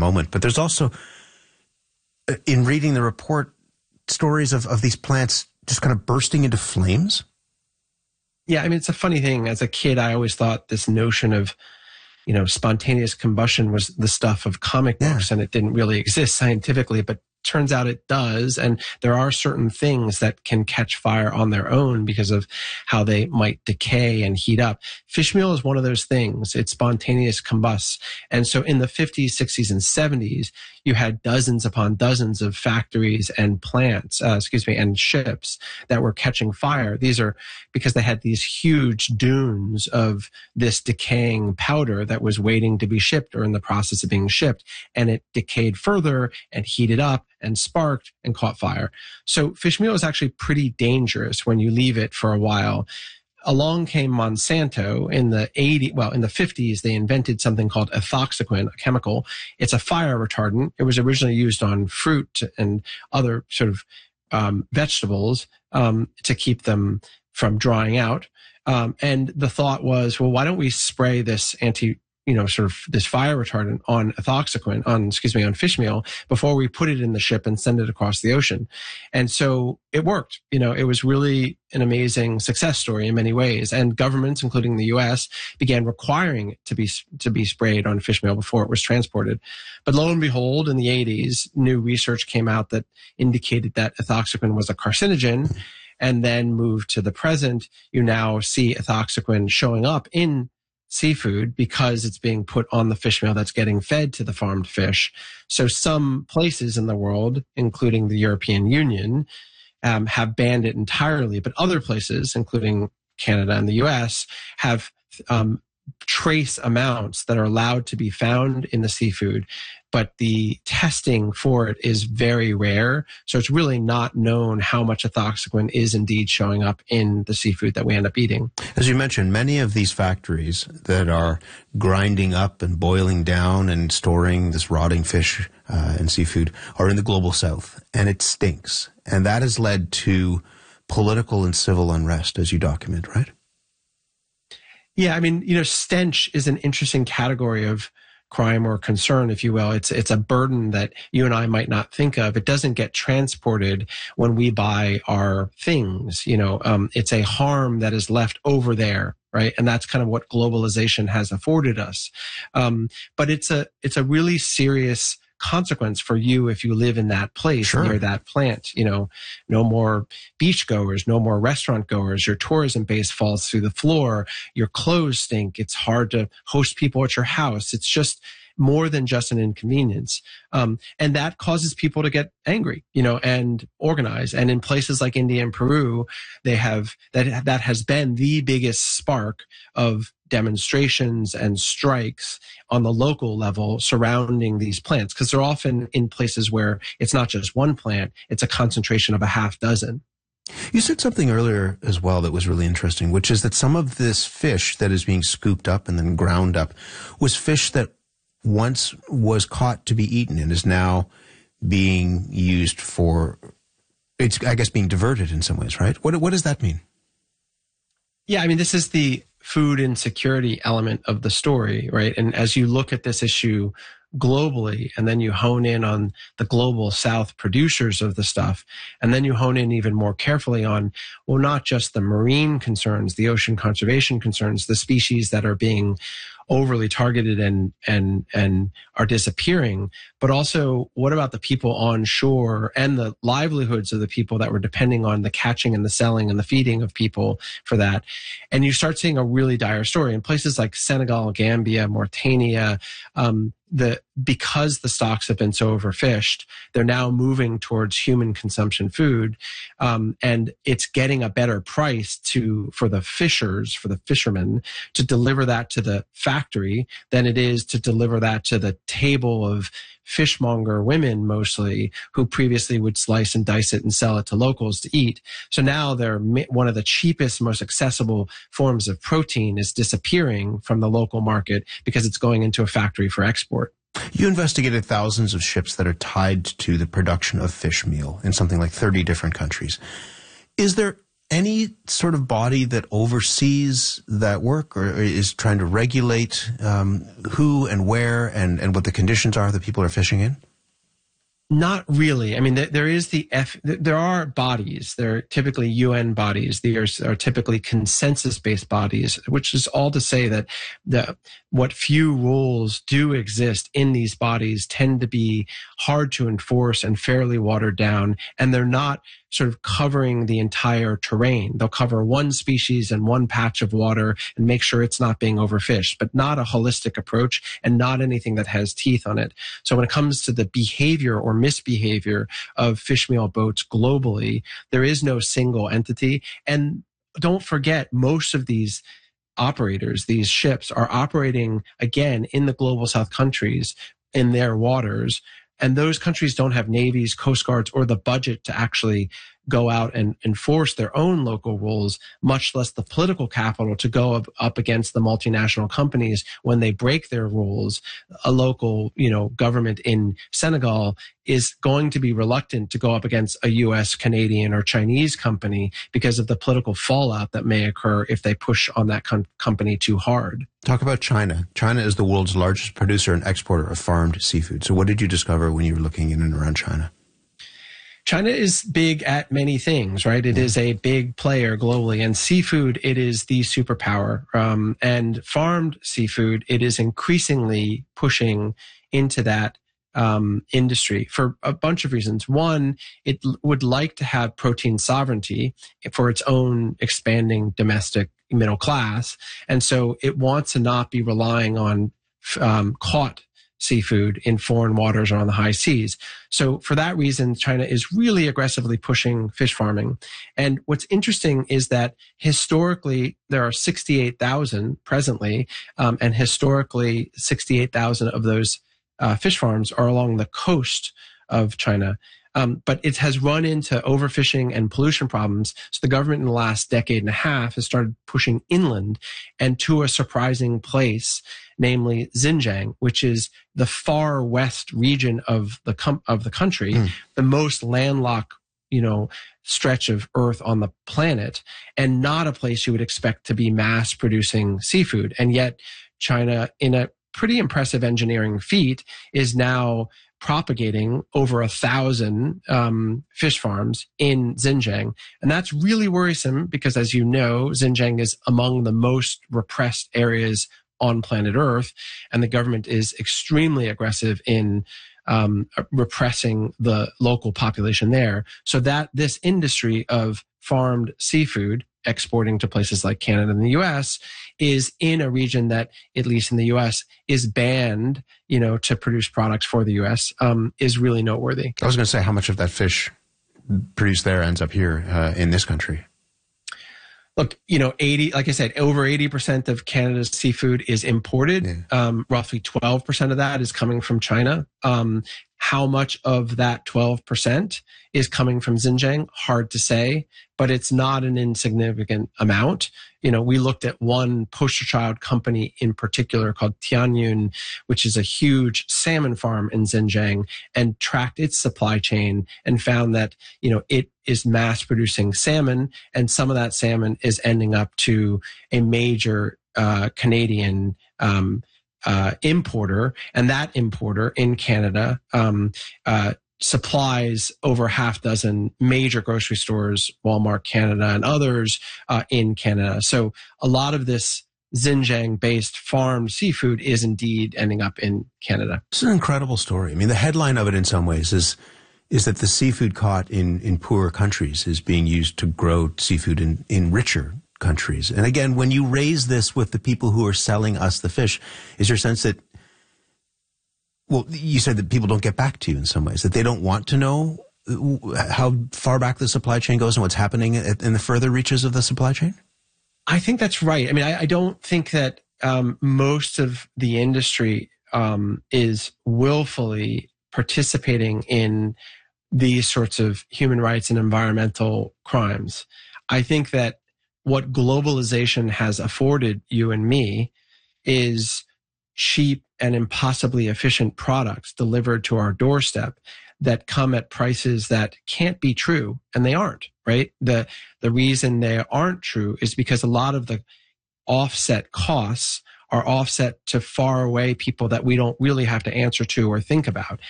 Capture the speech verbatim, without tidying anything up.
moment. But there's also, in reading the report, stories of, of these plants just kind of bursting into flames. Yeah, I mean, it's a funny thing. As a kid, I always thought this notion of, you know, spontaneous combustion was the stuff of comic books, yeah. and it didn't really exist scientifically, but turns out it does. And there are certain things that can catch fire on their own because of how they might decay and heat up. Fish meal is one of those things. It's spontaneous combusts. And so in the fifties, sixties, and seventies, you had dozens upon dozens of factories and plants, uh, excuse me, and ships that were catching fire. These are because they had these huge dunes of this decaying powder that was waiting to be shipped or in the process of being shipped. And it decayed further and heated up and sparked and caught fire. So fish meal is actually pretty dangerous when you leave it for a while. Along came Monsanto in the eighties, well, in the fifties, they invented something called ethoxyquin, a chemical. It's a fire retardant. It was originally used on fruit and other sort of um, vegetables um, to keep them from drying out. Um, and the thought was, well, why don't we spray this anti you know, sort of this fire retardant on ethoxyquin, on, excuse me, on fish meal before we put it in the ship and send it across the ocean. And so it worked. You know, it was really an amazing success story in many ways. And governments, including the U S, began requiring it to be, to be sprayed on fish meal before it was transported. But lo and behold, in the eighties, new research came out that indicated that ethoxyquin was a carcinogen. And then moved to the present, you now see ethoxyquin showing up in seafood because it's being put on the fish meal that's getting fed to the farmed fish. So some places in the world, including the European Union, um, have banned it entirely, but other places, including Canada and the U S, have um, trace amounts that are allowed to be found in the seafood, but the testing for it is very rare. So it's really not known how much ethoxyquin is indeed showing up in the seafood that we end up eating. As you mentioned, many of these factories that are grinding up and boiling down and storing this rotting fish uh, and seafood are in the global south, and it stinks. And that has led to political and civil unrest, as you document, right? Yeah, I mean, you know, stench is an interesting category of crime or concern, if you will. It's it's a burden that you and I might not think of. It doesn't get transported when we buy our things. You know, um, it's a harm that is left over there, right? And that's kind of what globalization has afforded us. Um, but it's a it's a really serious consequence for you if you live in that place, sure, near that plant. You know, no more beach goers, no more restaurant goers. Your tourism base falls through the floor. Your clothes stink. It's hard to host people at your house. It's just more than just an inconvenience. Um, and that causes people to get angry, you know, and organize. And in places like India and Peru, they have, that, that has been the biggest spark of demonstrations and strikes on the local level surrounding these plants, because they're often in places where it's not just one plant, it's a concentration of a half dozen. You said something earlier as well that was really interesting, which is that some of this fish that is being scooped up and then ground up was fish that once was caught to be eaten and is now being used for, it's, I guess, being diverted in some ways, right? What, what does that mean? Yeah, I mean, this is the food insecurity element of the story, right? And as you look at this issue globally, and then you hone in on the global South producers of the stuff, and then you hone in even more carefully on, well, not just the marine concerns, the ocean conservation concerns, the species that are being overly targeted and and and are disappearing, but also what about the people on shore and the livelihoods of the people that were depending on the catching and the selling and the feeding of people for that. And you start seeing a really dire story in places like Senegal, Gambia, Mauritania. Um, the because the stocks have been so overfished, they're now moving towards human consumption food, um, and it's getting a better price to for the fishers, for the fishermen, to deliver that to the factory than it is to deliver that to the table of fishmonger women, mostly, who previously would slice and dice it and sell it to locals to eat. So now they're one of the cheapest, most accessible forms of protein is disappearing from the local market because it's going into a factory for export. You investigated thousands of ships that are tied to the production of fish meal in something like thirty different countries. Is there any sort of body that oversees that work or is trying to regulate um, who and where and, and what the conditions are that people are fishing in? Not really. I mean, there, there is the F. There are bodies. There are typically U N bodies. These are, are typically consensus-based bodies, which is all to say that the what few rules do exist in these bodies tend to be hard to enforce and fairly watered down, and they're not sort of covering the entire terrain. They'll cover one species and one patch of water and make sure it's not being overfished, but not a holistic approach and not anything that has teeth on it. So when it comes to the behavior or misbehavior of fish meal boats globally, there is no single entity. And don't forget, most of these operators, these ships, are operating, again, in the global south countries, in their waters. And those countries don't have navies, coast guards, or the budget to actually go out and enforce their own local rules, much less the political capital to go up, up against the multinational companies when they break their rules. A local, you know, government in Senegal is going to be reluctant to go up against a U S, Canadian, or Chinese company because of the political fallout that may occur if they push on that com- company too hard. Talk about China. China is the world's largest producer and exporter of farmed seafood. So what did you discover when you were looking in and around China? China is big at many things, right? It is a big player globally, and seafood, it is the superpower. Um, and farmed seafood, it is increasingly pushing into that um, industry for a bunch of reasons. One, it l- would like to have protein sovereignty for its own expanding domestic middle class. And so it wants to not be relying on um, caught seafood in foreign waters or on the high seas. So for that reason, China is really aggressively pushing fish farming. And what's interesting is that historically, there are sixty-eight thousand presently, um, and historically, sixty-eight thousand of those uh, fish farms are along the coast of China. Um, but it has run into overfishing and pollution problems. So the government in the last decade and a half has started pushing inland and to a surprising place, namely Xinjiang, which is the far west region of the com- of the country, mm. the most landlocked, you know, stretch of earth on the planet, and not a place you would expect to be mass producing seafood. And yet China, in a pretty impressive engineering feat, is now propagating over a thousand um, fish farms in Xinjiang. And that's really worrisome because, as you know, Xinjiang is among the most repressed areas on planet Earth, and the government is extremely aggressive in um, repressing the local population there. So that this industry of farmed seafood exporting to places like Canada and the U S is in a region that, at least in the U S, is banned, you know, to produce products for the U S, um, is really noteworthy. I was going to say, how much of that fish produced there ends up here uh, in this country? Look, you know, eighty, like I said, over eighty percent of Canada's seafood is imported. Yeah. Um, roughly twelve percent of that is coming from China. Um, how much of that twelve percent is coming from Xinjiang? Hard to say, but it's not an insignificant amount. You know, we looked at one poster child company in particular called Tianyun, which is a huge salmon farm in Xinjiang, and tracked its supply chain and found that, you know, it is mass producing salmon, and some of that salmon is ending up to a major uh, Canadian um, uh, importer, and that importer in Canada um, uh, supplies over half dozen major grocery stores, Walmart Canada and others uh, in Canada. So a lot of this Xinjiang-based farmed seafood is indeed ending up in Canada. It's an incredible story. I mean, the headline of it in some ways is is that the seafood caught in, in poorer countries is being used to grow seafood in, in richer countries. And again, when you raise this with the people who are selling us the fish, is your sense that, well, you said that people don't get back to you in some ways, that they don't want to know how far back the supply chain goes and what's happening in the further reaches of the supply chain? I think that's right. I mean, I, I don't think that um, most of the industry um, is willfully participating in these sorts of human rights and environmental crimes. I think that what globalization has afforded you and me is cheap and impossibly efficient products delivered to our doorstep that come at prices that can't be true, and they aren't, right? The, the reason they aren't true is because a lot of the offset costs are offset to far away people that we don't really have to answer to or think about.